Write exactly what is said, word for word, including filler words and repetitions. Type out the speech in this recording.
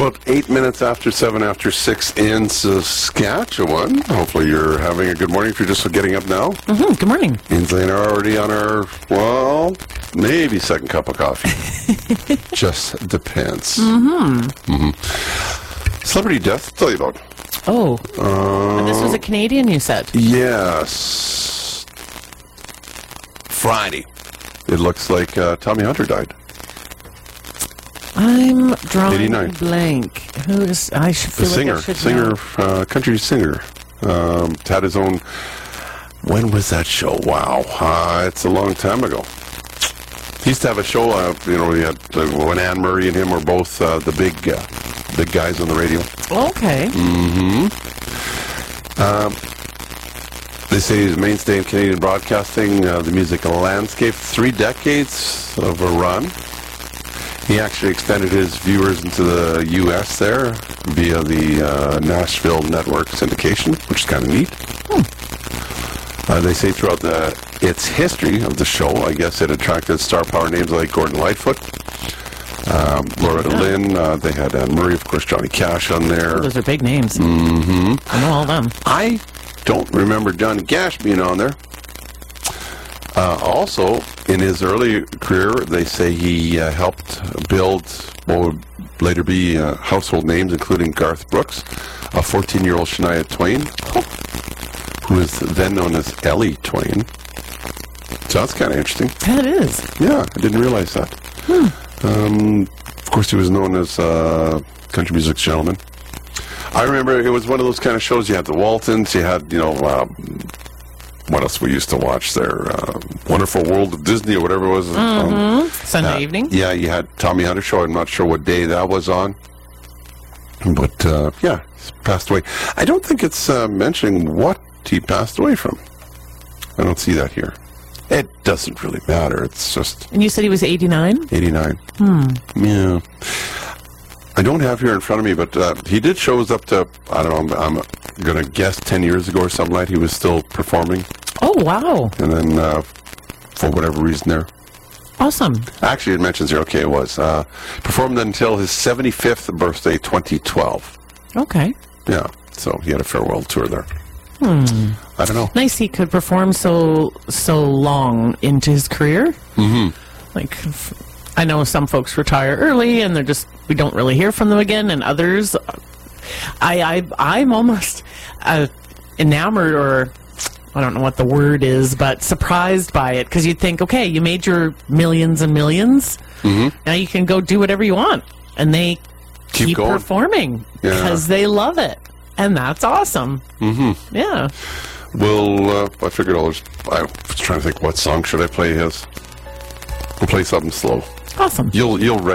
About eight minutes after seven after six in Saskatchewan. Hopefully you're having a good morning if you're just getting up now. Mm-hmm. Good morning. Ainsley and I are already on our, well, maybe second cup of coffee. Just depends. Mm-hmm. Mm-hmm. Celebrity death, tell you about. Oh. Uh, this was a Canadian, you said? Yes. Friday. It looks like uh, Tommy Hunter died. I'm drawing eighty-nine. blank. Who is? I should feel The singer, like I should singer, know. uh, country singer. Um, had his own. When was that show? Wow, uh, it's a long time ago. He used to have a show. Uh, you know, he had uh, when Anne Murray and him were both uh, the big, uh, big guys on the radio. Okay. Mm-hmm. Um, they say he's a mainstay in Canadian broadcasting, uh, the music landscape. Three decades of a run. He actually extended his viewers into the U S there via the uh, Nashville network syndication, which is kind of neat. Hmm. Uh, they say throughout the its history of the show, I guess it attracted star power names like Gordon Lightfoot, um, Loretta Yeah. Lynn. Uh, they had Anne Murray, of course, Johnny Cash on there. Those are big names. Mm-hmm. I know all them. I don't remember Johnny Cash being on there. Uh, also, in his early career, they say he uh, helped build what would later be uh, household names, including Garth Brooks, a fourteen-year-old Shania Twain, who is then known as Ellie Twain. So that's kind of interesting. That is. Yeah, I didn't realize that. Hmm. Um, of course, he was known as uh, country music's gentleman. I remember it was one of those kind of shows. You had the Waltons, you had, you know, uh, what else we used to watch there? Uh, Wonderful World of Disney or whatever it was. Mm-hmm. Um, Sunday uh, evening? Yeah, you had Tommy Hunter show. I'm not sure what day that was on. But, uh, yeah, he's passed away. I don't think it's uh, mentioning what he passed away from. I don't see that here. It doesn't really matter. It's just And you said he was eighty-nine? eighty-nine. Hmm. Yeah. I don't have here in front of me, but uh, he did shows up to, I don't know, I'm, I'm going to guess ten years ago or something like that. He was still performing. Oh, wow. And then, uh, for whatever reason there. Awesome. Actually, it mentions here, okay, it was. Uh, performed until his seventy-fifth birthday, twenty twelve. Okay. Yeah, so he had a farewell tour there. Hmm. I don't know. Nice he could perform so so long into his career. Mm-hmm. Like, f- I know some folks retire early and they're just, we don't really hear from them again, and others, I, I, I'm almost uh, enamored, or I don't know what the word is, but surprised by it, because you'd think, okay, you made your millions and millions, Mm-hmm. now you can go do whatever you want, and they Keep keep, going. performing Yeah. because they love it, and that's awesome. Mm-hmm. Yeah. Well, uh, I figured I'll just, I was trying to think what song should I play his. We'll play something slow. Awesome. You'll, you'll